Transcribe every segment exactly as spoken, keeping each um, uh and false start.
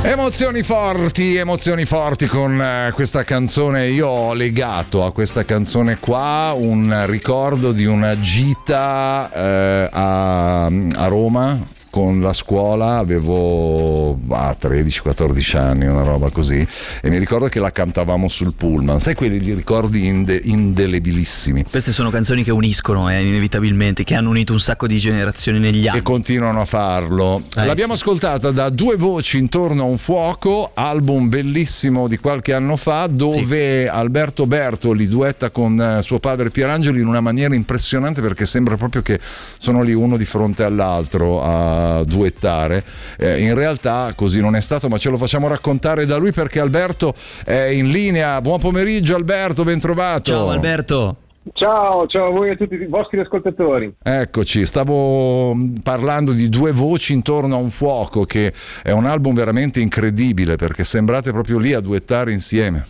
Emozioni forti, emozioni forti con eh, questa canzone. Io ho legato a questa canzone qua un ricordo di una gita eh, a, a Roma con la scuola, avevo ah, tredici quattordici anni, una roba così, e mi ricordo che la cantavamo sul pullman, sai, quelli di ricordi inde- indelebilissimi. Queste sono canzoni che uniscono eh, inevitabilmente, che hanno unito un sacco di generazioni negli anni e continuano a farlo. eh, L'abbiamo sì. ascoltata da Due voci intorno a un fuoco, album bellissimo di qualche anno fa, dove sì. Alberto Bertoli duetta con eh, suo padre Pierangeli in una maniera impressionante, perché sembra proprio che sono lì uno di fronte all'altro a duettare. Eh, in realtà così non è stato, ma ce lo facciamo raccontare da lui, perché Alberto è in linea. Buon pomeriggio Alberto, ben trovato. Ciao Alberto. Ciao, ciao a voi e a tutti i vostri ascoltatori. Eccoci, stavo parlando di Due voci intorno a un fuoco, che è un album veramente incredibile, perché sembrate proprio lì a duettare insieme.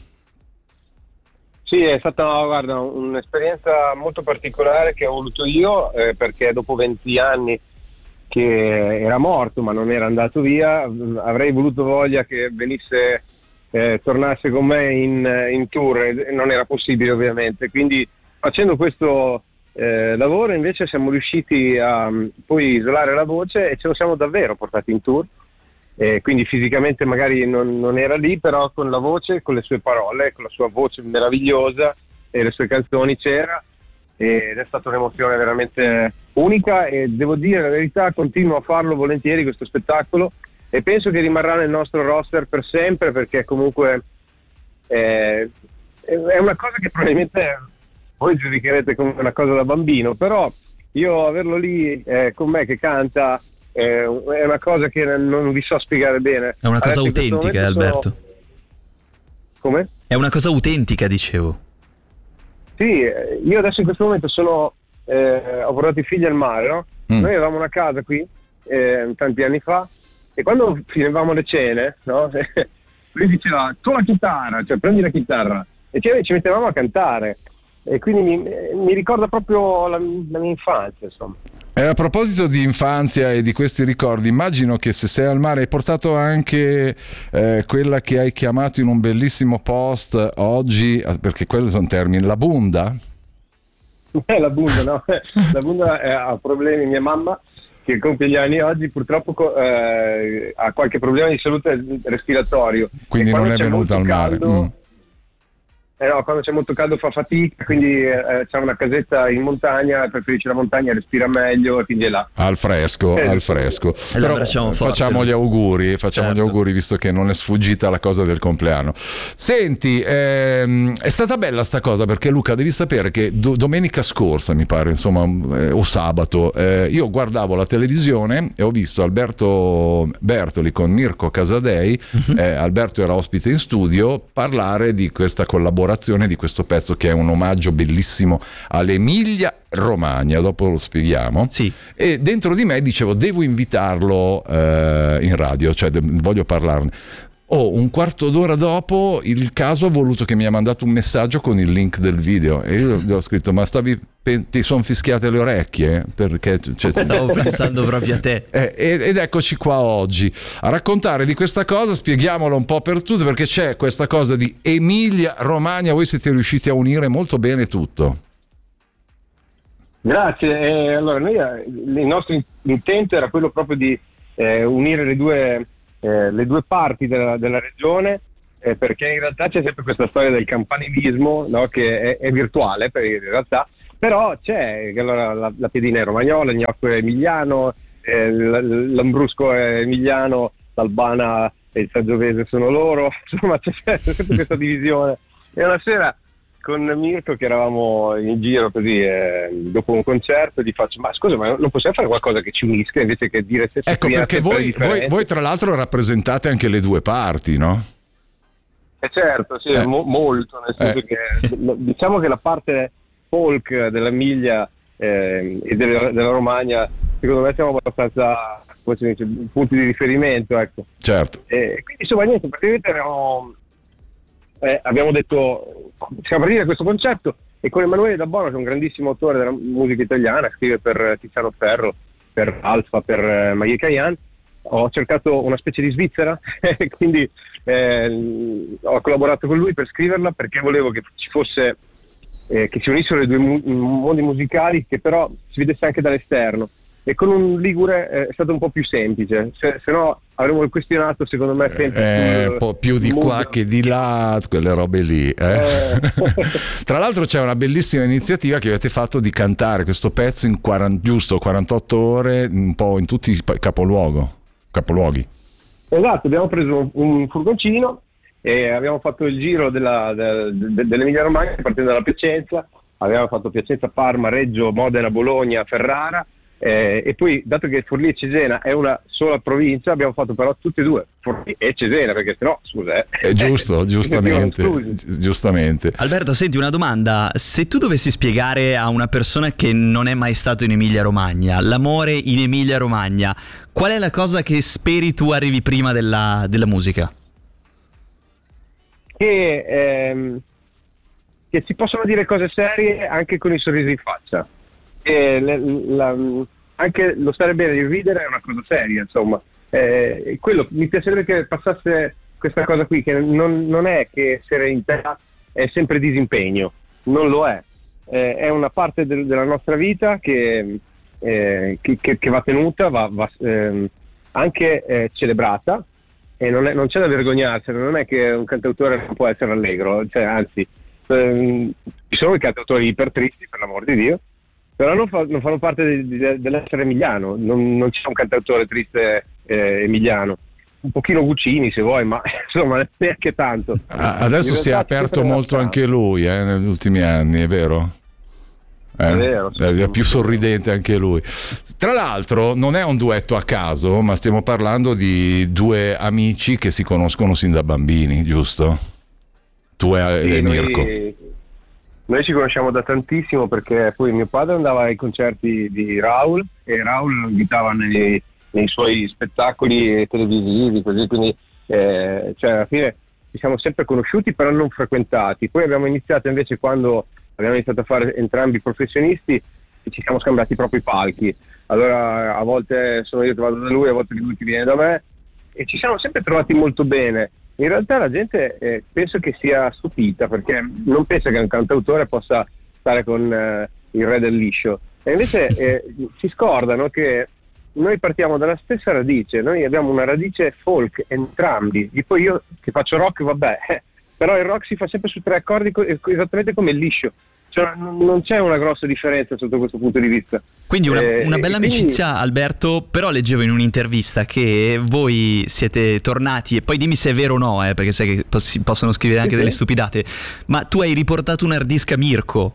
Sì, è stata, guarda, un'esperienza molto particolare che ho voluto io, eh, perché dopo venti anni che era morto ma non era andato via, avrei voluto voglia che venisse, eh, tornasse con me in, in tour, e non era possibile ovviamente, quindi facendo questo eh, lavoro invece siamo riusciti a poi isolare la voce e ce lo siamo davvero portati in tour, eh, quindi fisicamente magari non, non era lì, però con la voce, con le sue parole, con la sua voce meravigliosa e le sue canzoni c'era, ed è stata un'emozione veramente unica, e devo dire la verità, continuo a farlo volentieri questo spettacolo, e penso che rimarrà nel nostro roster per sempre, perché comunque eh, è una cosa che probabilmente voi giudicherete come una cosa da bambino, però io averlo lì eh, con me che canta eh, è una cosa che non vi so spiegare bene. È una cosa Adesso autentica, Alberto. sono... Come? È una cosa autentica, dicevo. Sì, io adesso in questo momento sono eh, ho portato i figli al mare, no? Mm. Noi avevamo una casa qui eh, tanti anni fa, e quando finivamo le cene, no? Lui diceva tu la chitarra, cioè prendi la chitarra, e ci mettevamo a cantare, e quindi mi, mi ricorda proprio la, la mia infanzia, insomma. E a proposito di infanzia e di questi ricordi, immagino che se sei al mare hai portato anche eh, quella che hai chiamato in un bellissimo post oggi, perché quelli sono termini, la bunda? Eh, la bunda, no? La bunda eh, ha problemi. Mia mamma, che compie gli anni oggi, purtroppo eh, ha qualche problema di salute respiratorio. Quindi non è venuta al mare. Caldo, mm. Eh no, quando c'è molto caldo fa fatica, quindi eh, c'è una casetta in montagna, preferisce la montagna, respira meglio, e quindi è là. Al fresco, eh, al fresco. Però facciamo forte. Gli auguri, facciamo certo. gli auguri, visto che non è sfuggita la cosa del compleanno. Senti, ehm, è stata bella sta cosa, perché Luca, devi sapere che do- domenica scorsa, mi pare, insomma, eh, o sabato, eh, io guardavo la televisione e ho visto Alberto Bertoli con Mirko Casadei, uh-huh. eh, Alberto era ospite in studio, parlare di questa collaborazione, di questo pezzo che è un omaggio bellissimo all'Emilia Romagna, dopo lo spieghiamo. Sì. E dentro di me dicevo devo invitarlo eh, in radio, cioè de- voglio parlarne. Oh, un quarto d'ora dopo il caso ha voluto che mi ha mandato un messaggio con il link del video, e io gli ho scritto ma stavi ti sono fischiate le orecchie? Perché cioè, stavo pensando proprio a te. eh, ed eccoci qua oggi a raccontare di questa cosa. Spieghiamolo un po' per tutti, perché c'è questa cosa di Emilia Romagna, voi siete riusciti a unire molto bene tutto. Grazie. Eh, allora noi il nostro intento era quello proprio di eh, unire le due Eh, le due parti della, della regione, eh, perché in realtà c'è sempre questa storia del campanilismo, no? Che è, è virtuale per, in realtà, però c'è allora, la, la piadina è romagnola, il gnocco è emiliano, eh, l'ambrusco è emiliano, l'albana e il sangiovese sono loro, insomma c'è, c'è sempre questa divisione. E una sera con Mirko, che eravamo in giro così eh, dopo un concerto, gli faccio ma scusa, ma non possiamo fare qualcosa che ci unisca invece che dire se ecco perché voi, voi, voi tra l'altro rappresentate anche le due parti, no? Eh certo, sì, eh. mo- molto, nel senso eh. che diciamo che la parte folk dell'Emilia eh, e della, della Romagna, secondo me siamo abbastanza, come si dice, punti di riferimento, ecco. Certo. E quindi insomma niente, praticamente abbiamo Eh, abbiamo detto siamo partiti da questo concetto, e con Emanuele Dabbono, che è un grandissimo autore della musica italiana, scrive per Tiziano Ferro, per Alfa, per eh, Maggie Cayan, ho cercato una specie di Svizzera, quindi eh, ho collaborato con lui per scriverla perché volevo che ci fosse, eh, che si unissero i due mu- mondi musicali, che però si vedesse anche dall'esterno. E con un ligure eh, è stato un po' più semplice, se, se no avremmo questionato secondo me sempre eh, un po' più di qua che di là, quelle robe lì eh. Eh. Tra l'altro c'è una bellissima iniziativa che avete fatto di cantare questo pezzo in quaranta, giusto quarantotto ore un po' in tutti i capoluogo, capoluoghi. Esatto, abbiamo preso un, un furgoncino e abbiamo fatto il giro della, de, de, dell'Emilia Romagna partendo dalla Piacenza, abbiamo fatto Piacenza, Parma, Reggio, Modena, Bologna, Ferrara. Eh, e poi, dato che Forlì e Cesena è una sola provincia, abbiamo fatto però tutte e due, Forlì e Cesena, perché sennò, scusa, eh. È giusto, giustamente, giustamente. Alberto, senti, una domanda: se tu dovessi spiegare a una persona che non è mai stato in Emilia Romagna l'amore in Emilia Romagna, qual è la cosa che speri tu arrivi prima della, della musica? Che, ehm, che si possono dire cose serie anche con i sorrisi in faccia. E la, la, anche lo stare bene di ridere è una cosa seria, insomma. Eh, quello, mi piacerebbe che passasse questa cosa qui, che non, non è che serenità è sempre disimpegno, non lo è. Eh, è una parte del, della nostra vita che, eh, che, che, che va tenuta, va, va eh, anche eh, celebrata, e non, è, non c'è da vergognarsene. Non è che un cantautore non può essere allegro, cioè, anzi, ehm, ci sono i cantautori ipertristi, per l'amor di Dio, però non, fa, non fanno parte di, di, dell'essere emiliano. Non, non c'è un cantautore triste eh, emiliano. Un pochino Guccini se vuoi, ma insomma neanche tanto. Adesso si è aperto molto anche lui eh, negli ultimi anni, è vero? Eh, è, vero, sì, è più sorridente anche lui. Tra l'altro non è un duetto a caso, ma stiamo parlando di due amici che si conoscono sin da bambini, giusto? Tu e, sì, e Mirko. Noi... Noi ci conosciamo da tantissimo perché poi mio padre andava ai concerti di Raul e Raul lo invitava nei, nei suoi spettacoli televisivi, così, quindi eh, cioè alla fine ci siamo sempre conosciuti però non frequentati. Poi abbiamo iniziato invece quando abbiamo iniziato a fare entrambi professionisti e ci siamo scambiati proprio i palchi. Allora a volte sono io che vado da lui, a volte lui che viene da me e ci siamo sempre trovati molto bene. In realtà la gente eh, penso che sia stupita perché non pensa che un cantautore possa stare con eh, il re del liscio, e invece eh, si scordano che noi partiamo dalla stessa radice, noi abbiamo una radice folk entrambi, e poi io che faccio rock vabbè, eh, però il rock si fa sempre su tre accordi co- esattamente come il liscio, cioè non, non c'è una grossa differenza sotto questo punto di vista. Quindi una, eh, una bella quindi... amicizia, Alberto. Però leggevo in un'intervista che voi siete tornati, e poi dimmi se è vero o no, eh, perché sai che poss- possono scrivere anche delle stupidate, ma tu hai riportato un hard disk a Mirko.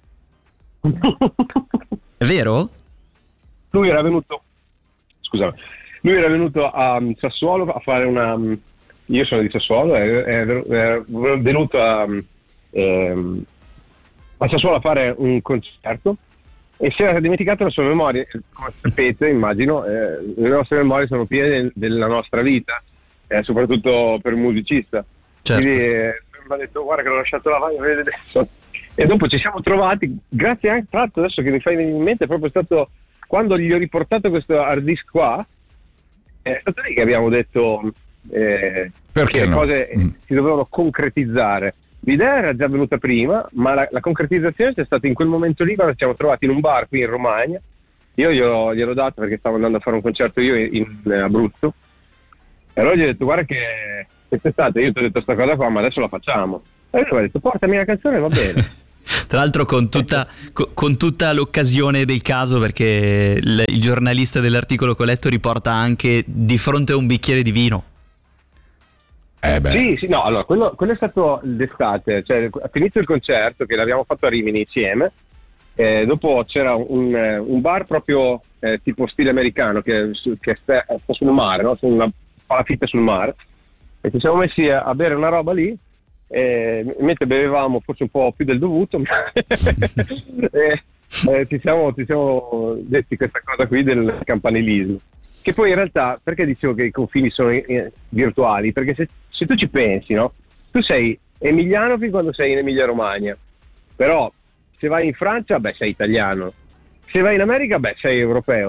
È vero? Lui era venuto scusa lui era venuto a Sassuolo a fare una, io sono di Sassuolo, è, è, è venuto a, ehm, a Sassuolo a fare un concerto e si era dimenticato la sua memoria. Come sapete, immagino, eh, le nostre memorie sono piene della nostra vita, eh, soprattutto per un musicista. Certo. Quindi eh, mi ha detto guarda che l'ho lasciato là, vai a vedere adesso. E dopo ci siamo trovati, grazie anche, tra l'altro adesso che mi fai venire in mente, è proprio stato quando gli ho riportato questo hard disk qua, è stato lì che abbiamo detto eh, che le no? cose mm. si dovevano concretizzare. L'idea era già venuta prima, ma la, la concretizzazione c'è stata in quel momento lì, quando ci siamo trovati in un bar qui in Romagna. Io glielo, glielo dato perché stavo andando a fare un concerto io in, in Abruzzo, e allora gli ho detto guarda che quest'estate io ti ho detto sta cosa qua, ma adesso la facciamo. E lui mi ha detto portami la canzone, va bene. Tra l'altro con tutta, con tutta l'occasione del caso, perché il, il giornalista dell'articolo che ho letto riporta anche di fronte a un bicchiere di vino. Eh beh. Sì, sì, no, allora quello, quello è stato l'estate, cioè a finito il concerto che l'abbiamo fatto a Rimini insieme, eh, dopo c'era un, un bar proprio eh, tipo stile americano che, che sta, sta sul mare, no? Su una palafitta sul mare, e ci siamo messi a, a bere una roba lì. Eh, mentre bevevamo forse un po' più del dovuto eh, eh, ci, siamo, ci siamo detti questa cosa qui del campanilismo, che poi in realtà, perché dicevo che i confini sono eh, virtuali, perché se, se tu ci pensi, no? Tu sei emiliano fin quando sei in Emilia Romagna, però se vai in Francia beh sei italiano, se vai in America beh sei europeo,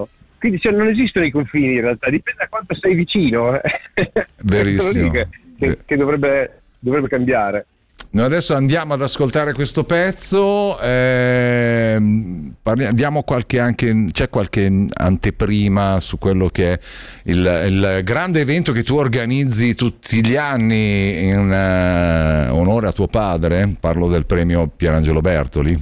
quindi cioè, non esistono i confini in realtà, dipende da quanto sei vicino. Verissimo. che, che, che dovrebbe, dovrebbe cambiare. Noi adesso andiamo ad ascoltare questo pezzo, eh, parliamo, diamo qualche anche, c'è qualche anteprima su quello che è il, il grande evento che tu organizzi tutti gli anni in uh, onore a tuo padre, parlo del premio Pierangelo Bertoli.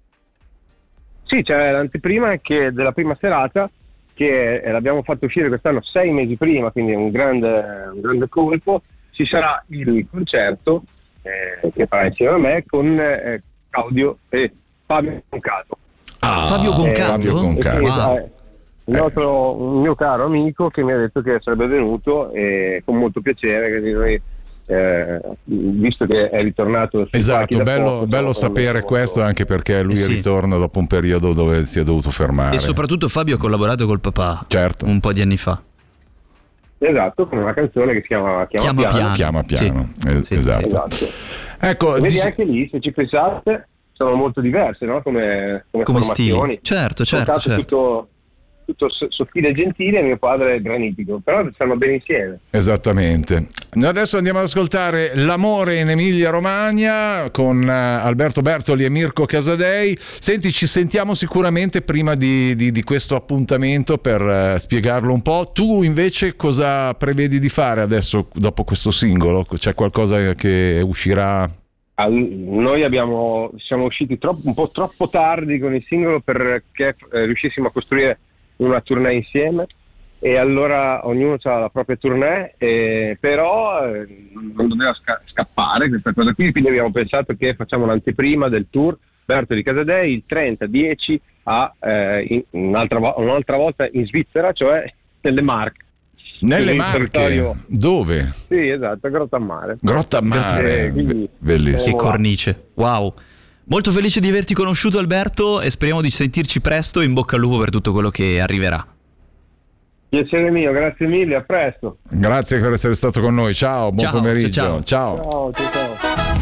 Sì, c'è l'anteprima che della prima serata, che l'abbiamo fatto uscire quest'anno sei mesi prima, quindi è un grande, un grande colpo. Ci sarà il concerto Eh, che farà insieme a me con eh, Claudio e Fabio Concato. Ah, Fabio Concato? Eh, Fabio Concato. Wow. Eh, il nostro, un mio caro amico che mi ha detto che sarebbe venuto e con molto piacere, che noi, eh, visto che è ritornato. Esatto, bello, poco, bello sapere molto... questo, anche perché lui eh sì. ritorna dopo un periodo dove si è dovuto fermare. E soprattutto Fabio ha collaborato col papà, certo, un po' di anni fa. Esatto, con una canzone che si chiama Chiama, chiama Piano. Piano. Chiama Piano, sì. Es- sì, esatto. esatto. Ecco, vedi dice... anche lì, se ci pensate, sono molto diverse, no? Come, come, come formazioni. Stili. Certo, certo, certo. Tutto, tutto sottile e gentile, e mio padre è granitico, però stanno bene insieme. Esattamente. Noi adesso andiamo ad ascoltare L'amore in Emilia Romagna con Alberto Bertoli e Mirko Casadei. Senti, ci sentiamo sicuramente prima di, di, di questo appuntamento per uh, spiegarlo un po'. Tu invece cosa prevedi di fare adesso dopo questo singolo? C'è qualcosa che uscirà? Noi abbiamo, siamo usciti troppo, un po' troppo tardi con il singolo perché eh, riuscissimo a costruire una tournée insieme, e allora ognuno ha la propria tournée, eh, però eh, non doveva sca- scappare questa cosa qui, quindi abbiamo pensato che facciamo l'anteprima del tour Bertoli Casadei il trenta dieci a eh, in, un'altra, vo- un'altra volta in Svizzera, cioè nelle Marche. Nelle Marche? Territorio... Dove? Sì, esatto, Grottammare. Grottammare, eh, quindi, bellissimo. Che cornice, wow. Molto felice di averti conosciuto, Alberto, e speriamo di sentirci presto. In bocca al lupo per tutto quello che arriverà. Piacere mio, grazie mille, a presto. Grazie per essere stato con noi, ciao, buon ciao, pomeriggio. Ciao, ciao. Ciao, ciao, ciao.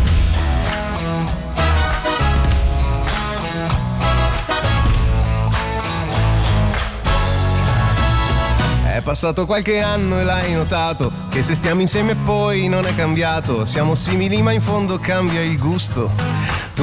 È passato qualche anno e l'hai notato che se stiamo insieme poi non è cambiato. Siamo simili ma in fondo cambia il gusto.